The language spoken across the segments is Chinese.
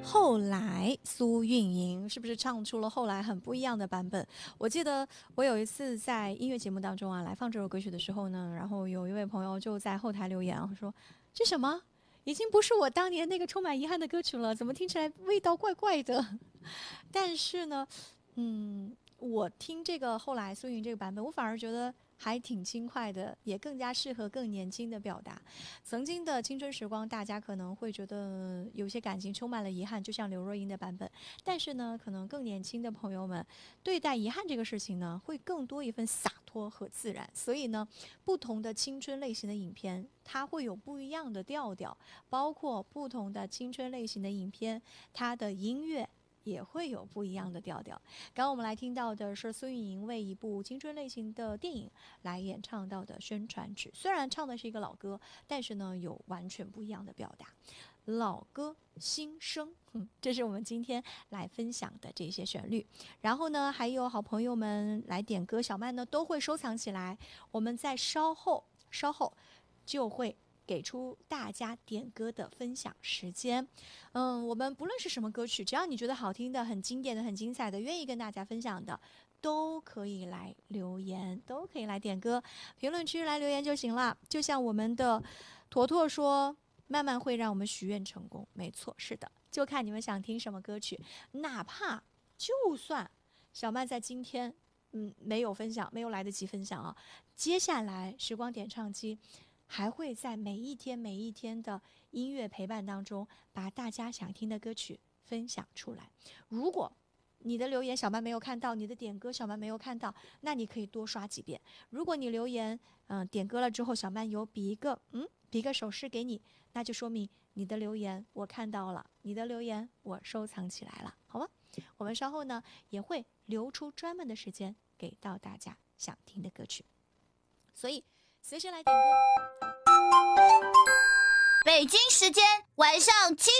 后来苏运莹是不是唱出了后来很不一样的版本？我记得我有一次在音乐节目当中啊，来放这首歌曲的时候呢，然后有一位朋友就在后台留言啊，说这什么？已经不是我当年那个充满遗憾的歌曲了，怎么听起来味道怪怪的？但是呢，我听这个后来苏运莹这个版本，我反而觉得还挺轻快的，也更加适合更年轻的表达。曾经的青春时光，大家可能会觉得有些感情充满了遗憾，就像刘若英的版本。但是呢，可能更年轻的朋友们对待遗憾这个事情呢，会更多一份洒脱和自然。所以呢，不同的青春类型的影片，它会有不一样的调调，包括不同的青春类型的影片，它的音乐也会有不一样的调调。刚刚我们来听到的是苏运莹为一部青春类型的电影来演唱到的宣传曲，虽然唱的是一个老歌，但是呢有完全不一样的表达。老歌新生，这是我们今天来分享的这些旋律。然后呢，还有好朋友们来点歌，小曼呢都会收藏起来。我们在稍后就会给出大家点歌的分享时间。我们不论是什么歌曲，只要你觉得好听的、很经典的、很精彩的，愿意跟大家分享的，都可以来留言，都可以来点歌，评论区来留言就行了。就像我们的坨坨说，慢慢会让我们许愿成功。没错，是的，就看你们想听什么歌曲，哪怕就算小曼在今天没有分享，没有来得及分享啊，接下来时光点唱机还会在每一天的音乐陪伴当中，把大家想听的歌曲分享出来。如果你的留言小曼没有看到，你的点歌小曼没有看到，那你可以多刷几遍。如果你留言点歌了之后，小曼有比一个手势给你，那就说明你的留言我看到了，你的留言我收藏起来了，好吗？我们稍后呢也会留出专门的时间给到大家想听的歌曲，所以随时来点歌。 北京时间晚上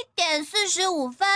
7:45。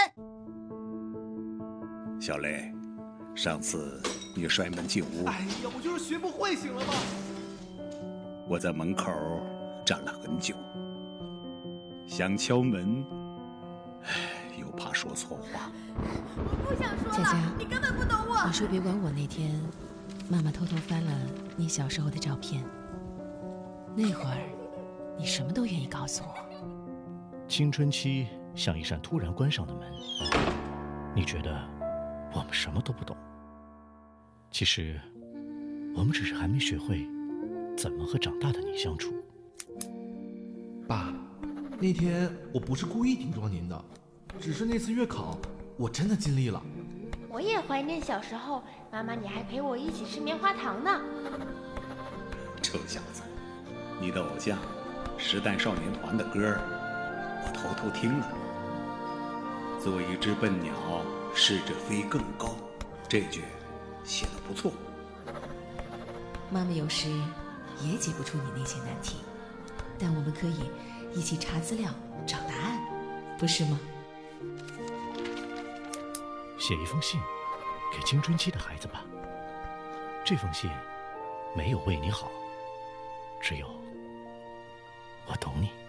小雷，上次你摔门进屋， 哎呀，我就是学不会，行了吗？ 我在门口站了很久，想敲门，又怕说错话。 我不想说了， 佳佳， 你根本不懂我。 你说别管我那天，妈妈偷偷翻了你小时候的照片，那会儿你什么都愿意告诉我。 青春期像一扇突然关上的门，你觉得我们什么都不懂，其实我们只是还没学会怎么和长大的你相处。 爸，那天我不是故意顶撞您的，只是那次月考我真的尽力了。 我也怀念小时候，妈妈你还陪我一起吃棉花糖呢。 臭小子，你的偶像时代少年团的歌我偷偷听了。做一只笨鸟，试着飞更高，这句写得不错。 妈妈有时也解不出你那些难题，但我们可以一起查资料找答案，不是吗？ 写一封信给青春期的孩子吧，这封信没有为你好，只有我懂你。